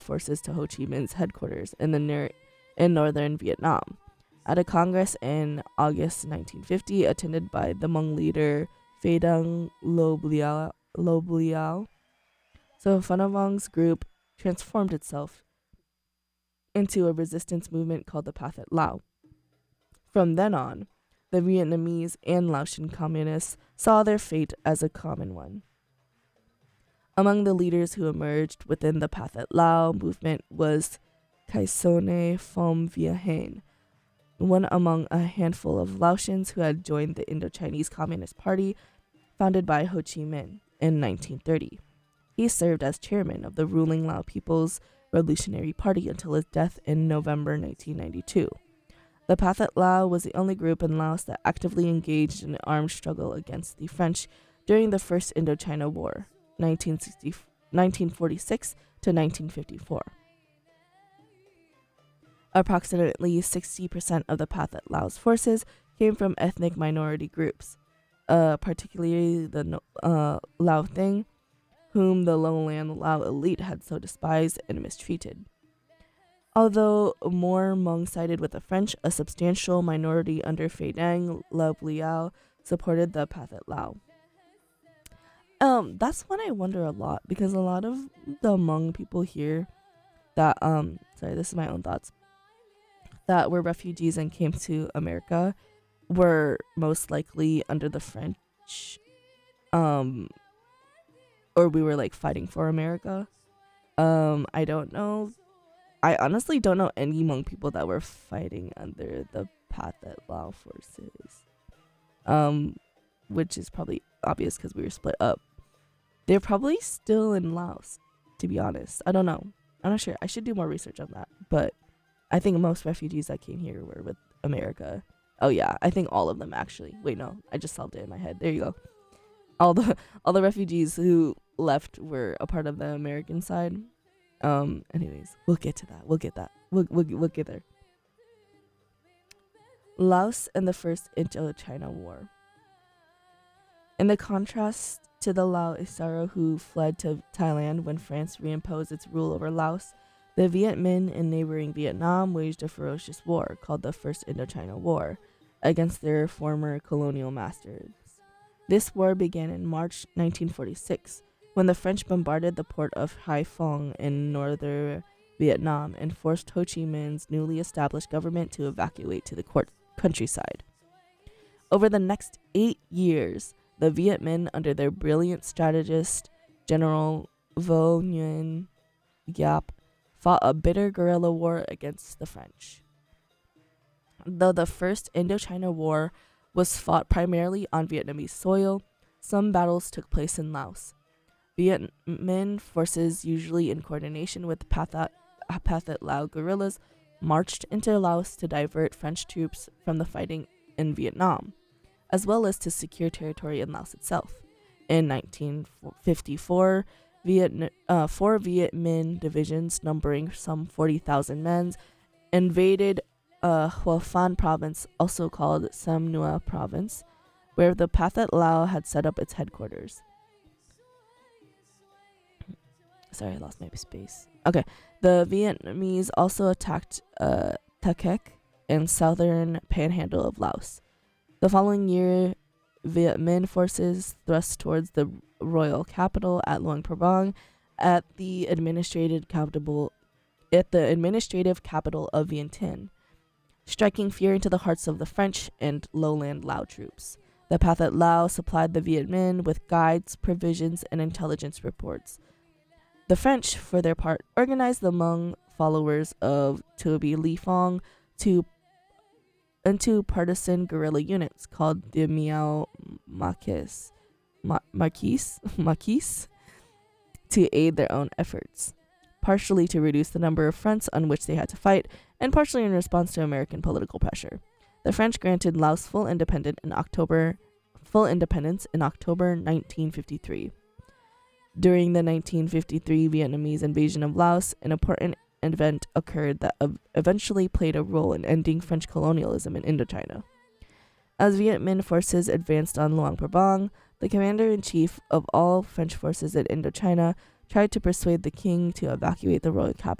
forces to Ho Chi Minh's headquarters in northern Vietnam. At a congress in August 1950, attended by the Hmong leader Phay Dang Lo Biao, so Phanavong's group transformed itself into a resistance movement called the Pathet Lao. From then on, the Vietnamese and Laotian communists saw their fate as a common one. Among the leaders who emerged within the Pathet Lao movement was Kaisone Phom Via Hain, one among a handful of Laotians who had joined the Indochinese Communist Party founded by Ho Chi Minh in 1930. He served as chairman of the ruling Lao People's Revolutionary Party until his death in November 1992. The Pathet Lao was the only group in Laos that actively engaged in an armed struggle against the French during the First Indochina War, 1946 to 1954. Approximately 60% of the Pathet Lao's forces came from ethnic minority groups, particularly the Lao Thing, whom the lowland Lao elite had so despised and mistreated. Although more Hmong sided with the French, a substantial minority under Phay Dang Lo Biao supported the Pathet Lao. That's what I wonder a lot, because a lot of the Hmong people here that sorry, this is my own thoughts, that were refugees and came to America were most likely under the French, or we were like fighting for America. I don't know. I honestly don't know any Hmong people that were fighting under the Pathet Lao forces. Which is probably obvious because we were split up. They're probably still in Laos, to be honest. I don't know. I'm not sure. I should do more research on that. But I think most refugees that came here were with America. Oh yeah, I think all of them actually. Wait, no, I just solved it in my head. There you go. All the refugees who left were a part of the American side. Anyways, we'll get to that. We'll get get there. Laos and the First Indochina War. In the contrast to the Lao Isaro who fled to Thailand when France reimposed its rule over Laos, the Viet Minh in neighboring Vietnam waged a ferocious war called the First Indochina War against their former colonial masters. This war began in March 1946 when the French bombarded the port of Haiphong in northern Vietnam and forced Ho Chi Minh's newly established government to evacuate to the countryside. Over the next 8 years, the Viet Minh, under their brilliant strategist General Vo Nguyen Giap, fought a bitter guerrilla war against the French. Though the First Indochina War was fought primarily on Vietnamese soil, some battles took place in Laos. Viet Minh forces, usually in coordination with Pathet Lao guerrillas, marched into Laos to divert French troops from the fighting in Vietnam, as well as to secure territory in Laos itself. In 1954, four Viet Minh divisions, numbering some 40,000 men, invaded Hua Phan province, also called Sam Nua province, where the Pathet Lao had set up its headquarters. Sorry, I lost my space. Okay, the Vietnamese also attacked Ta Kek in southern panhandle of Laos. The following year, Viet Minh forces thrust towards the royal capital at Luang Prabang, at the administrative capital of Vientiane, striking fear into the hearts of the French and lowland Lao troops. The Pathet Lao supplied the Viet Minh with guides, provisions, and intelligence reports. The French, for their part, organized the Hmong followers of Toby Li Phong into partisan guerrilla units called the Miao Maquis to aid their own efforts, partially to reduce the number of fronts on which they had to fight, and partially in response to American political pressure. The French granted Laos full independence in October 1953. During the 1953 Vietnamese invasion of Laos, an important event occurred that eventually played a role in ending French colonialism in Indochina. As Viet Minh forces advanced on Luang Prabang, the commander-in-chief of all French forces in Indochina tried to persuade the king to evacuate the royal